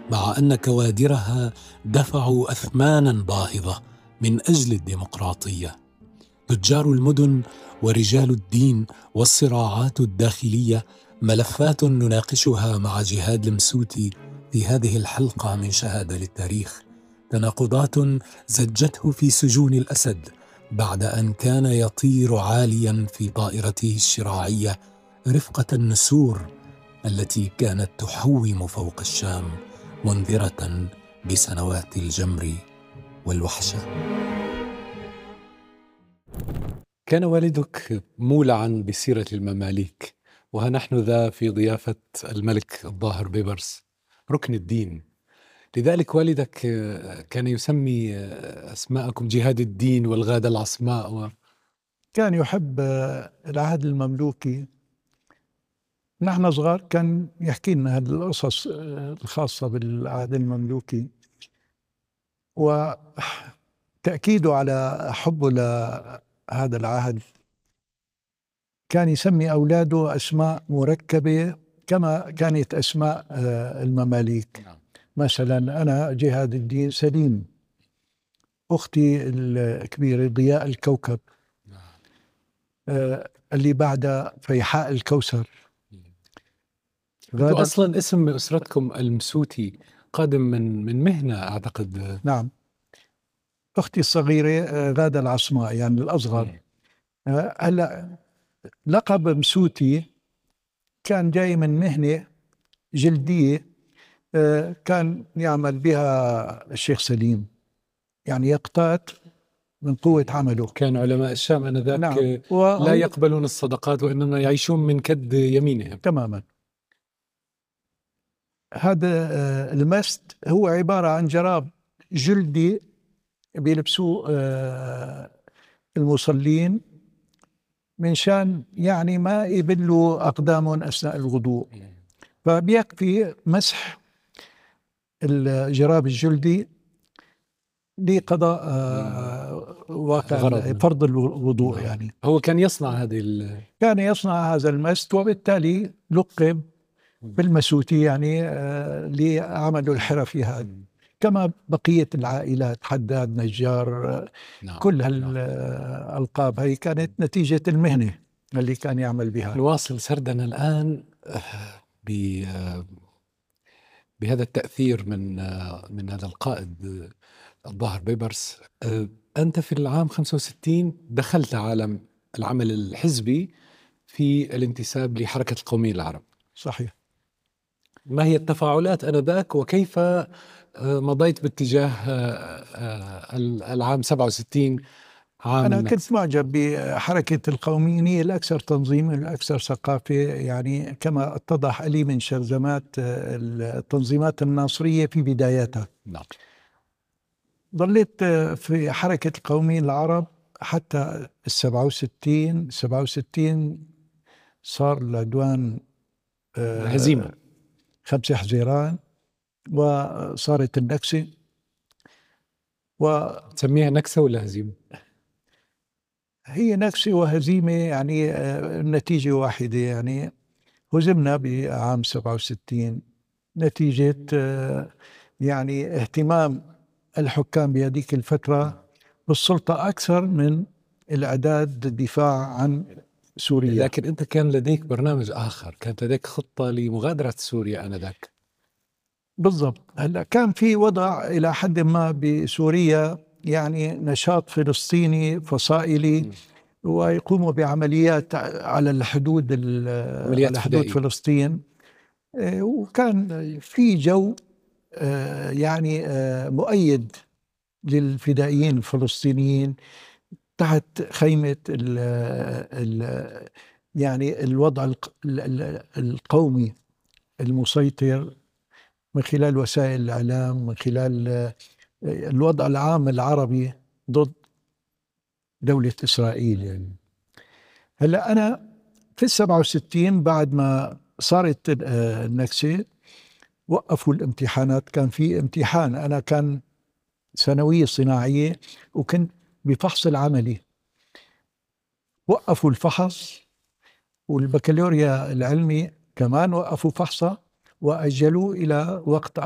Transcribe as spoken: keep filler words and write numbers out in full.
مع أن كوادرها دفعوا أثماناً باهظة من أجل الديمقراطية. تجار المدن ورجال الدين والصراعات الداخلية ملفات نناقشها مع جهاد المسوتي في هذه الحلقة من شهادة للتاريخ. تناقضات زجته في سجون الأسد بعد أن كان يطير عاليا في طائرته الشراعية رفقة النسور التي كانت تحوم فوق الشام، منذرة بسنوات الجمر والوحشة. كان والدك مولعا بسيرة المماليك، وها نحن ذا في ضيافة الملك الظاهر بيبرس ركن الدين. لذلك والدك كان يسمي أسماءكم جهاد الدين والغادة العصماء و... كان يحب العهد المملوكي. نحن صغار كان يحكي لنا هذه القصص الخاصة بالعهد المملوكي، وتأكيده على حبه لهذا العهد كان يسمي أولاده أسماء مركبة كما كانت أسماء المماليك. مثلا أنا جهاد الدين سليم، أختي الكبيرة ضياء الكوكب، اللي بعدها فيحاء الكوثر. أنتوا أصلا اسم أسرتكم المسوتي قادم من من مهنة أعتقد. نعم، أختي الصغيرة غادة العصماء يعني الأصغر. هلا لقب مسوتي كان جاي من مهنة جلدية كان يعمل بها الشيخ سليم، يعني يقتات من قوة عمله. كان علماء الشام آنذاك نعم. لا يقبلون الصدقات وإنما يعيشون من كد يمينهم تماما. هذا المست هو عبارة عن جراب جلدي بيلبسوه المصلين من شان يعني ما يبلوا أقدامهم أثناء الوضوء، فبيكفي مسح الجراب الجلدي لقضاء واقع فرض الوضوء. يعني هو كان يصنع هذه ال... كان يصنع هذا المست، وبالتالي لقب بالمسوتي يعني لعمله الحرفي هذا، كما بقية العائلات حداد نجار. نعم. كل هالألقاب هي كانت نتيجة المهنة اللي كان يعمل بها. نواصل سردنا الآن بهذا التأثير من من هذا القائد الظاهر بيبرس. أنت في العام خمسة وستين دخلت عالم العمل الحزبي في الانتساب لحركة القوميين العرب. صحيح. ما هي التفاعلات آنذاك وكيف مضيت باتجاه العام سبعة وستين عام أنا النكسة؟ كنت معجب بحركة القوميين، هي الأكثر تنظيم الأكثر ثقافة، يعني كما اتضح لي من شرذمات التنظيمات الناصرية في بداياتها. نعم. ظليت في حركة القوميين العرب حتى السبعة وستين. سبعة وستين صار العدوان هزيمة خمسة حزيران وصارت النكسة. و تسميها نكسة ولا هزيمة؟ هي نكسة وهزيمة يعني النتيجة واحدة. يعني هزمنا بعام سبعة وستين نتيجة يعني اهتمام الحكام بهذيك الفترة بالسلطة أكثر من الإعداد للدفاع عن سوريا. لكن أنت كان لديك برنامج آخر، كانت لديك خطة لمغادرة سوريا آنذاك. بالضبط. هلا كان في وضع إلى حد ما بسوريا، يعني نشاط فلسطيني فصائلي م. ويقوموا بعمليات على الحدود على حدود فلسطين، وكان في جو يعني مؤيد للفدائيين الفلسطينيين تحت خيمة ال ال يعني الوضع القومي المسيطر من خلال وسائل الإعلام، من خلال الوضع العام العربي ضد دولة إسرائيل. يعني هلا أنا في السبعة وستين بعد ما صارت النكسة وقفوا الامتحانات. كان في امتحان، أنا كان ثانوية صناعية وكنت بفحص العملي، وقفوا الفحص، والبكالوريا العلمي كمان وقفوا فحصه وأجلوا إلى وقت